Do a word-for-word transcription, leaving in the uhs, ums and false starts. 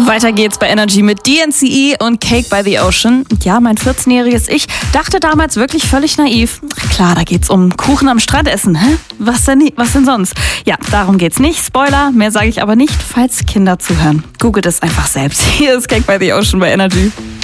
Weiter geht's bei Energy mit D N C E und Cake by the Ocean. Und ja, mein vierzehnjähriges Ich dachte damals wirklich völlig naiv. Klar, da geht's um Kuchen am Strand essen. Hä? Was denn, was denn sonst? Ja, darum geht's nicht. Spoiler, mehr sage ich aber nicht, falls Kinder zuhören. Googelt es einfach selbst. Hier ist Cake by the Ocean bei Energy.